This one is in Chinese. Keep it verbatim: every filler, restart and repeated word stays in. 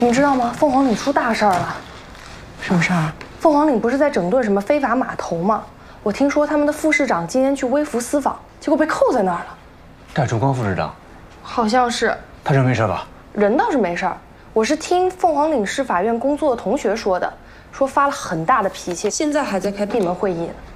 你知道吗？凤凰岭出大事儿了。 什么事儿？ 凤凰岭不是在整顿什么非法码头吗？我听说他们的副市长今天去微服私访，结果被扣在那儿了。 戴崇光副市长， 好像是。 他人没事吧？ 人倒是没事儿，我是听凤凰岭市法院工作的同学说的，说发了很大的脾气，现在还在开闭门会议呢。